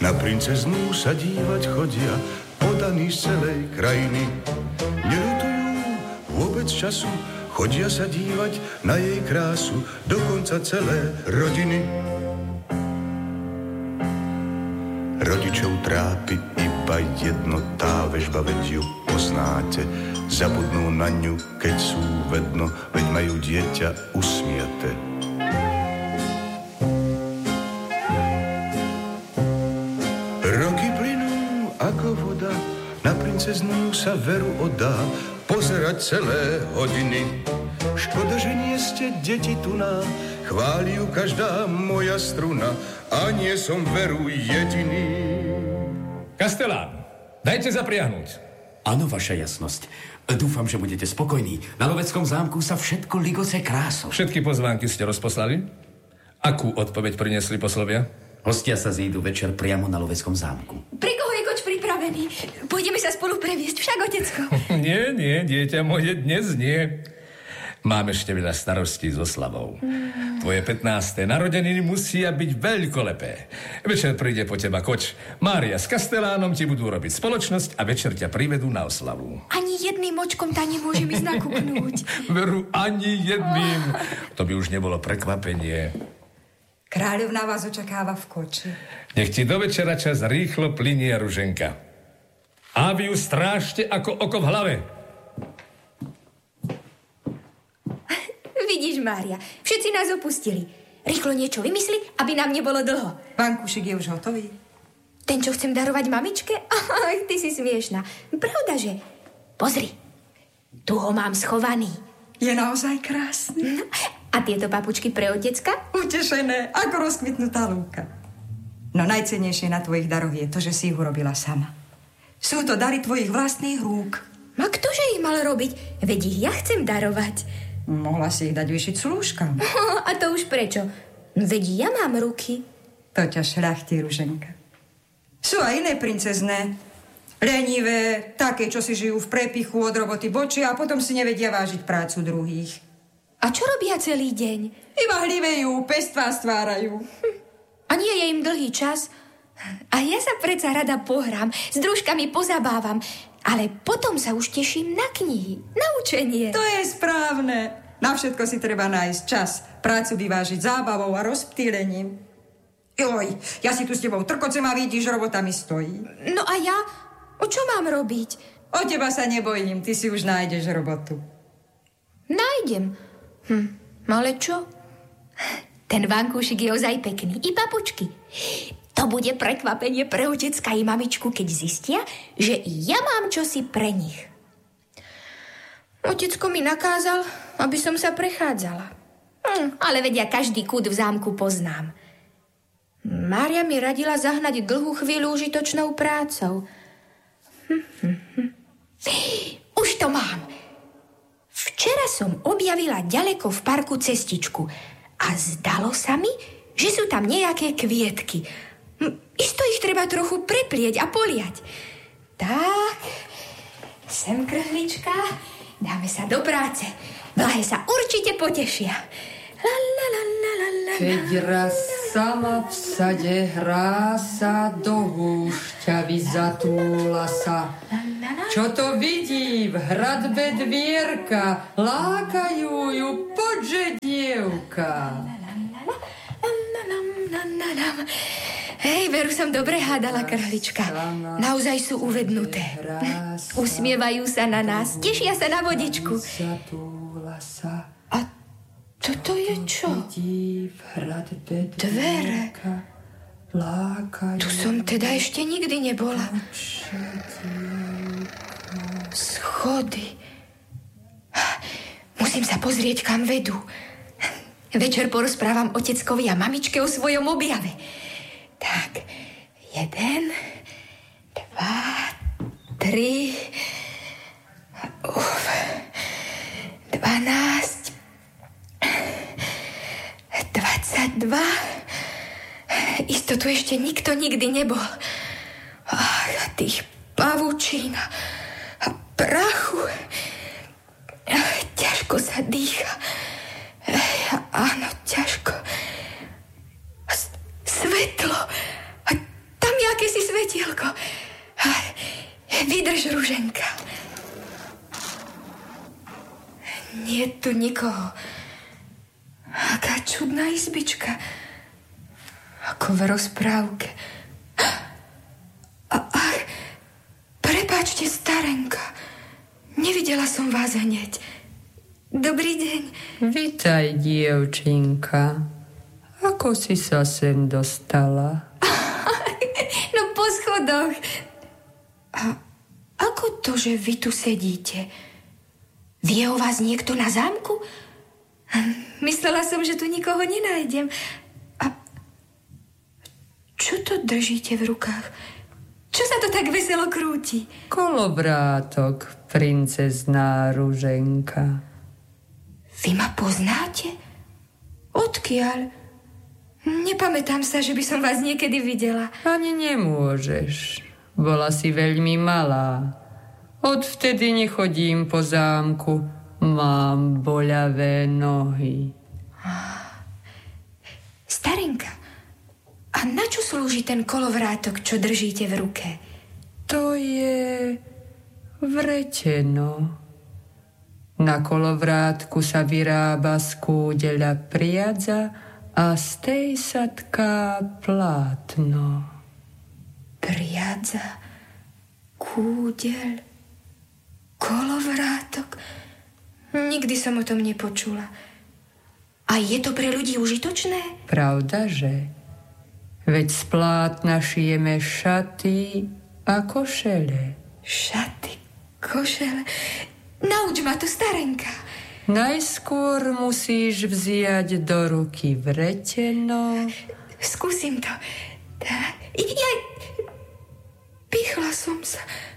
Na princeznú sa dívať chodia podaní z celej krajiny. Neľutujú vôbec času, chodia sa dívať na jej krásu, dokonca celé rodiny. Rodičov trápi iba jedno, tá vežba, veď ju poznáte. Zabudnú na ňu, keď sú vedno, veď majú dieťa usmiate. Roky plynú ako voda, na princeznú sa veru oddá, pozerať celé hodiny. Škoda, že nie ste deti tuná, chváli ju každá moja struna, a nie som veru jediný. Kastelán, dajte zapriahnuť. Áno, vaša jasnosť. Dúfam, že budete spokojní. Na Loveckom zámku sa všetko ligoce krásou. Všetky pozvánky ste rozposlali? Akú odpoveď priniesli poslovia? Hostia sa zídu večer priamo na Loveckom zámku. Pre koho je koč pripravený? Pôjdeme sa spolu previesť, však, otecko? Nie, dieťa moje, dnes nie. Mám ešte veľa starostí so Slavou. Tvoje 15. narodeniny musia byť veľkolepé. Večer príde po teba koč. Mária s Kastelánom ti budú robiť spoločnosť a večer ťa privedú na oslavu. Ani jedným očkom ta nemôžem ísť nakúknúť. Veru, ani jedným. To by už nebolo prekvapenie. Kráľovná vás očakáva v koči. Nech ti do večera čas rýchlo plynie, Ruženka. A vy ju strážte ako oko v hlave. Vidíš, Mária, všetci nás opustili. Rýchlo niečo vymysli, aby nám nebolo dlho. Vankúšik je už hotový. Ten, čo chcem darovať mamičke? Ach, ty si smiešná. Pravdaže? Pozri, tu ho mám schovaný. Je naozaj krásny. A tieto papučky pre otecka? Utešené, ako rozkvitnutá lúka. No najcennejšie na tvojich daroch je to, že si ich urobila sama. Sú to dary tvojich vlastných rúk. A ktože ich mal robiť? Veď ich ja chcem darovať. Mohla si ich dať vyšiť slúžkam. A to už prečo? Veď ja mám ruky. To ťa šľachtí, Ruženka. Sú aj iné princezné. Lenivé, také, čo si žijú v prepichu, od roboty bočia a potom si nevedia vážiť prácu druhých. A čo robia celý deň? Iba hlivejú, pestvá stvárajú. A nie je im dlhý čas? A ja sa predsa rada pohrám, s družkami pozabávam, ale potom sa už teším na knihy, na učenie. To je správne. Na všetko si treba nájsť čas. Prácu vyvážiť zábavou a rozptýlením. Joj, ja si tu s tebou trkocem a vidíš, robota mi stojí. No a ja? O čo mám robiť? O teba sa nebojím, ty si už nájdeš robotu. Nájdem. Ale čo? Ten vankúšik je ozaj pekný. I papučky. To bude prekvapenie pre otecka i mamičku, keď zistia, že ja mám čosi pre nich. Otecko mi nakázal, aby som sa prechádzala. Ale vedia, každý kút v zámku poznám. Mária mi radila zahnať dlhú chvíľu užitočnou prácou. Už to mám. Včera som objavila ďaleko v parku cestičku a zdalo sa mi, že sú tam nejaké kvietky. Isto ich treba trochu preplieť a poliať. Tak, sem krhlička, dáme sa do práce. Blahe sa určite potešia. La, la, la, la, la, la. Keď raz sama v sade hrá sa, do húšťavy zatúla sa. Čo to vidí v hradbe dvierka, lákajú ju, poďže dievka. Hej, veru som dobre hádala, krhlička. Naozaj sú uvednuté. Usmievajú sa na nás, tešia sa na vodičku. A toto je čo? Dvere. Tu som teda ešte nikdy nebola. Schody. Musím sa pozrieť, kam vedú. Večer porozprávam oteckovi a mamičke o svojom objave. Tak, 1, 2, 3, 12, 22. Isto tu ešte nikto nikdy nebol. Ach, a tých pavučín a prachu. Ťažko sa dýcha. Áno, ťažko. Svetlo. A tam jaké svetielko. Vydrž, Ruženka. Nie tu nikoho. Aká čudná izbička. Ako v rozprávke. Prepáčte, starenka. Nevidela som vás hneď. Dobrý deň. Vitaj, dievčinka. Ako si sa sem dostala? No po schodoch. A ako to, že vy tu sedíte? Vie o vás niekto na zámku? Myslela som, že tu nikoho nenájdem. A čo to držíte v rukách? Čo sa to tak veselo krúti? Kolovrátok, princezná Ruženka. Vy ma poznáte? Odkiaľ? Nepamätám sa, že by som vás niekedy videla. Ani nemôžeš. Bola si veľmi malá. Odvtedy nechodím po zámku. Mám boľavé nohy. Starenka, a na čo slúži ten kolovrátok, čo držíte v ruke? To je vreteno. Na kolovrátku sa vyrába z kúdeľa priadza a z tej sa tká plátno. Priadza, kúdeľ, kolovrátok. Nikdy som o tom nepočula. A je to pre ľudí užitočné? Pravda, že? Veď z plátna šijeme šaty a košele. Šaty, košele. Nauč ma to, starenka. Najskôr musíš vziať do ruky vreteno. Skúsim to. Pichla som sa.